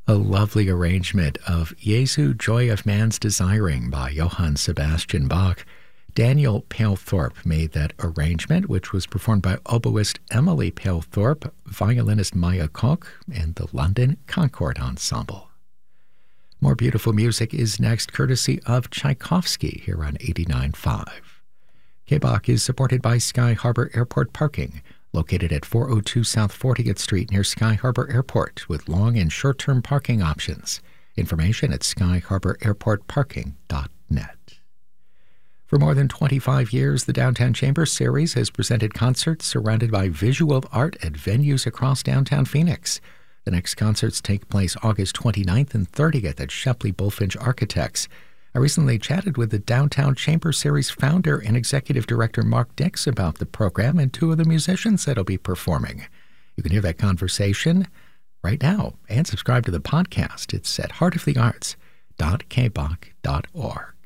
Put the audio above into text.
A lovely arrangement of Jesu, Joy of Man's Desiring by Johann Sebastian Bach. Daniel Palethorpe made that arrangement, which was performed by oboist Emily Palethorpe, violinist Maya Koch, and the London Concord Ensemble. More beautiful music is next, courtesy of Tchaikovsky, here on 89.5. K-Bach is supported by Sky Harbor Airport Parking, located at 402 South 40th Street near Sky Harbor Airport, with long and short-term parking options. Information at skyharbor-airport-parking.net. For more than 25 years, the Downtown Chamber Series has presented concerts surrounded by visual art at venues across downtown Phoenix. The next concerts take place August 29th and 30th at Shepley Bulfinch Architects. I recently chatted with the Downtown Chamber Series founder and executive director Mark Dix about the program and two of the musicians that'll be performing. You can hear that conversation right now and subscribe to the podcast. It's at heartofthearts.kbach.org.